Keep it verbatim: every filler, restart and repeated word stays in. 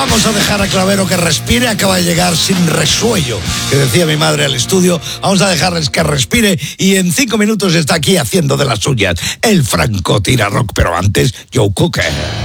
Vamos a dejar a Clavero que respire, acaba de llegar sin resuello, que decía mi madre al estudio. Vamos a dejarles que respire y en cinco minutos está aquí haciendo de las suyas el francotirador, pero antes Joe Cocker.